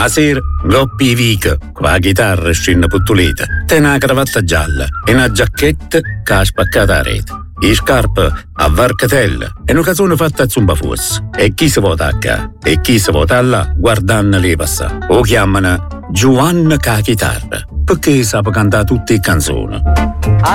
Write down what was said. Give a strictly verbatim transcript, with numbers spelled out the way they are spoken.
A sera, goppi vica, con la chitarra scinna puttulita, te una cravatta gialla e una giacchetta che ha spaccato la rete. I scarpe a varcatella e una canzone fatta a zumbafuos. E chi si vota a ca? E chi si vota là guardando le passa? O chiamano Giovanna ca chitarra, perché sa cantare tutte le canzoni.